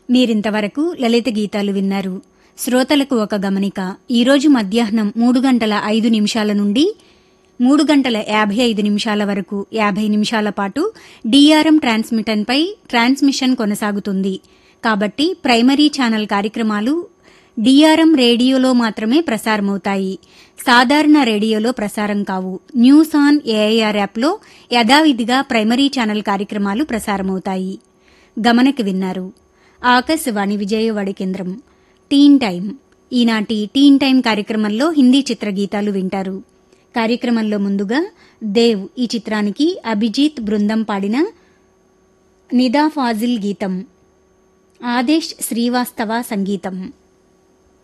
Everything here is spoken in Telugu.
మీరింతవరకు లలిత గీతాలు విన్నారు. శ్రోతలకు ఒక గమనిక. ఈరోజు మధ్యాహ్నం 3:05 నుండి 3:55 వరకు 50 నిమిషాల పాటు డిఆర్ఎం ట్రాన్స్మిటర్పై ట్రాన్స్మిషన్ కొనసాగుతుంది. కాబట్టి ప్రైమరీ ఛానల్ కార్యక్రమాలు డిఆర్ఎం రేడియోలో మాత్రమే ప్రసారమవుతాయి. సాధారణ రేడియోలో ప్రసారం కావు. న్యూస్ ఆన్ ఏఐఆర్ యాప్లో యథావిధిగా ప్రైమరీ ఛానల్ కార్యక్రమాలు ప్రసారమవుతాయి. గమనకు విన్నారు. ఆకాశవాణి విజయవాడ కేంద్రం. టీన్ టైం. ఈనాటి టీన్ టైం కార్యక్రమంలో హిందీ చిత్రగీతాలు వింటారు. కార్యక్రమంలో ముందుగా దేవ్ ఈ చిత్రానికి అభిజిత్ బృందం పాడిన నిదా ఫాజిల్ గీతం, ఆదేశ్ శ్రీవాస్తవ సంగీతం.